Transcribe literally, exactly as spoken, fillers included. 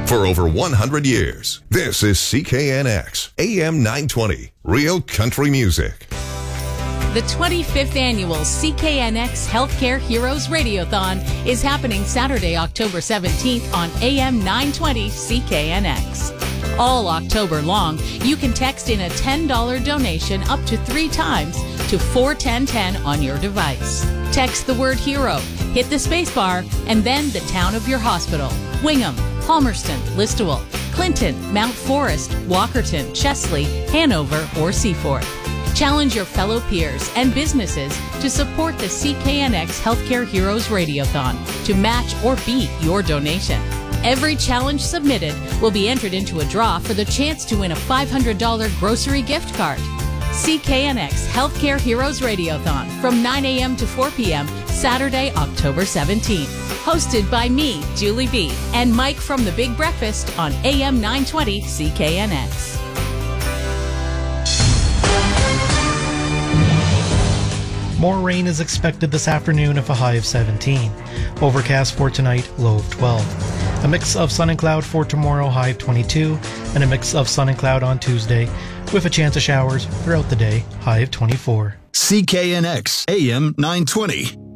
For over one hundred years, this is C K N X, A M nine twenty, Real Country Music. The twenty-fifth Annual C K N X Healthcare Heroes Radiothon is happening Saturday, October seventeenth on A M nine twenty C K N X. All October long, you can text in a ten dollars donation up to three times to four one zero one zero on your device. Text the word HERO, hit the spacebar, and then the town of your hospital: Wingham, Palmerston, Listowel, Clinton, Mount Forest, Walkerton, Chesley, Hanover, or Seaforth. Challenge your fellow peers and businesses to support the C K N X Healthcare Heroes Radiothon to match or beat your donation. Every challenge submitted will be entered into a draw for the chance to win a five hundred dollars grocery gift card. C K N X Healthcare Heroes Radiothon from nine a.m. to four p.m. Saturday, October seventeenth. Hosted by me, Julie B., and Mike from The Big Breakfast on A M nine twenty C K N X. More rain is expected this afternoon with a high of seventeen. Overcast for tonight, low of twelve. A mix of sun and cloud for tomorrow, high of twenty-two. And a mix of sun and cloud on Tuesday, with a chance of showers throughout the day, high of twenty-four. C K N X, A M nine twenty.